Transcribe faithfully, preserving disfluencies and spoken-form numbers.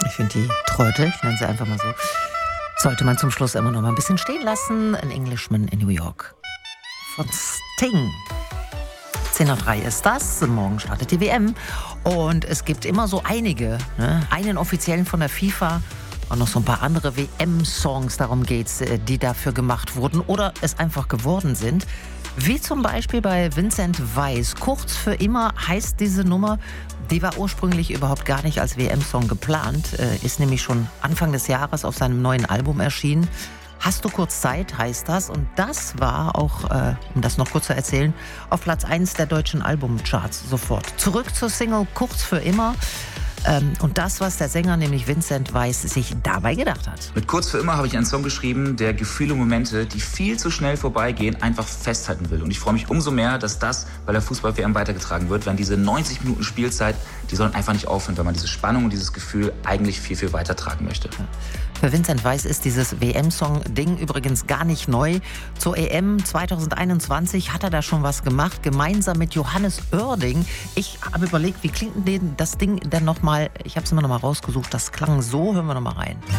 Ich finde die Tröte, ich nenne sie einfach mal so, sollte man zum Schluss immer noch mal ein bisschen stehen lassen. An Englishman in New York von Sting. zehn Uhr drei ist das, morgen startet die W M und es gibt immer so einige, ne? Einen offiziellen von der FIFA und noch so ein paar andere W M-Songs, darum geht's, die dafür gemacht wurden oder es einfach geworden sind. Wie zum Beispiel bei Vincent Weiss. Kurz für immer heißt diese Nummer, die war ursprünglich überhaupt gar nicht als W M-Song geplant, ist nämlich schon Anfang des Jahres auf seinem neuen Album erschienen. Hast du kurz Zeit, heißt das. Und das war auch, äh, um das noch kurz zu erzählen, auf Platz eins der deutschen Albumcharts sofort. Zurück zur Single Kurz für immer. Ähm, und das, was der Sänger, nämlich Vincent Weiss, sich dabei gedacht hat. Mit Kurz für immer habe ich einen Song geschrieben, der Gefühle und Momente, die viel zu schnell vorbeigehen, einfach festhalten will. Und ich freue mich umso mehr, dass das bei der Fußball-W M weitergetragen wird, wenn diese neunzig Minuten Spielzeit, die sollen einfach nicht aufhören, weil man diese Spannung und dieses Gefühl eigentlich viel, viel weitertragen möchte. Ja. Für Vincent Weiss ist dieses W M-Song-Ding übrigens gar nicht neu. Zur E M zwanzig einundzwanzig hat er da schon was gemacht, gemeinsam mit Johannes Oerding. Ich habe überlegt, wie klingt denn das Ding denn nochmal? Ich habe es immer noch mal rausgesucht. Das klang so, hören wir noch mal rein.